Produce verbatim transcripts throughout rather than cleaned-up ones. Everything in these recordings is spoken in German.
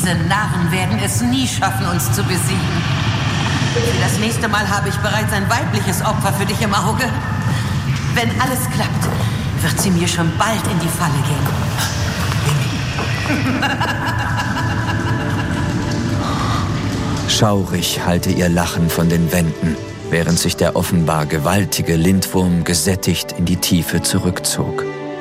Diese Narren werden es nie schaffen, uns zu besiegen. Für das nächste Mal habe ich bereits ein weibliches Opfer für dich im Auge. Wenn alles klappt, wird sie mir schon bald in die Falle gehen. Schaurig hallte ihr Lachen von den Wänden, während sich der offenbar gewaltige Lindwurm gesättigt in die Tiefe zurückzog.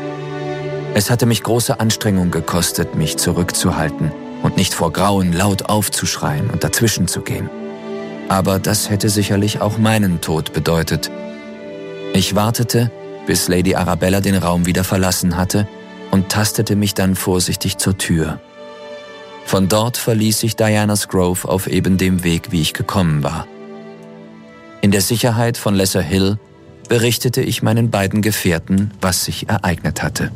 Es hatte mich große Anstrengung gekostet, mich zurückzuhalten und nicht vor Grauen laut aufzuschreien und dazwischen zu gehen. Aber das hätte sicherlich auch meinen Tod bedeutet. Ich wartete, bis Lady Arabella den Raum wieder verlassen hatte und tastete mich dann vorsichtig zur Tür. Von dort verließ ich Diana's Grove auf eben dem Weg, wie ich gekommen war. In der Sicherheit von Lesser Hill berichtete ich meinen beiden Gefährten, was sich ereignet hatte.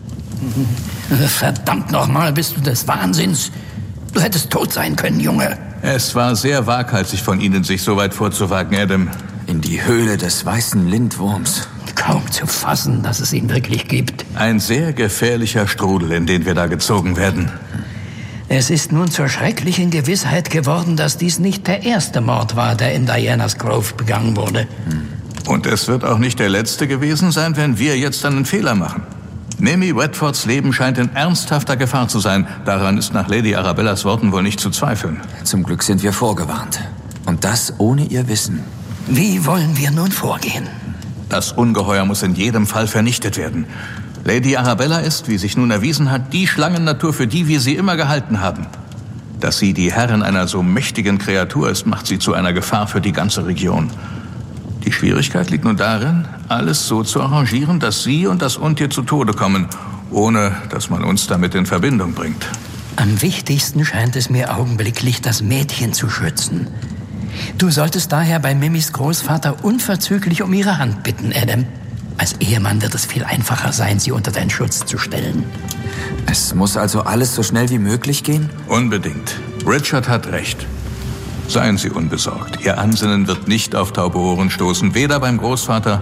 Verdammt nochmal, bist du des Wahnsinns? Du hättest tot sein können, Junge. Es war sehr waghalsig von Ihnen, sich so weit vorzuwagen, Adam. In die Höhle des weißen Lindwurms. Kaum zu fassen, dass es ihn wirklich gibt. Ein sehr gefährlicher Strudel, in den wir da gezogen werden. Es ist nun zur schrecklichen Gewissheit geworden, dass dies nicht der erste Mord war, der in Diana's Grove begangen wurde. Und es wird auch nicht der letzte gewesen sein, wenn wir jetzt einen Fehler machen. Mimi Redfords Leben scheint in ernsthafter Gefahr zu sein. Daran ist nach Lady Arabellas Worten wohl nicht zu zweifeln. Zum Glück sind wir vorgewarnt. Und das ohne ihr Wissen. Wie wollen wir nun vorgehen? Das Ungeheuer muss in jedem Fall vernichtet werden. Lady Arabella ist, wie sich nun erwiesen hat, die Schlangennatur, für die wir sie immer gehalten haben. Dass sie die Herrin einer so mächtigen Kreatur ist, macht sie zu einer Gefahr für die ganze Region. Die Schwierigkeit liegt nun darin, alles so zu arrangieren, dass sie und das Untier zu Tode kommen, ohne dass man uns damit in Verbindung bringt. Am wichtigsten scheint es mir augenblicklich, das Mädchen zu schützen. Du solltest daher bei Mimis Großvater unverzüglich um ihre Hand bitten, Adam. Als Ehemann wird es viel einfacher sein, sie unter deinen Schutz zu stellen. Es muss also alles so schnell wie möglich gehen? Unbedingt. Richard hat recht. Seien Sie unbesorgt. Ihr Ansinnen wird nicht auf taube Ohren stoßen, weder beim Großvater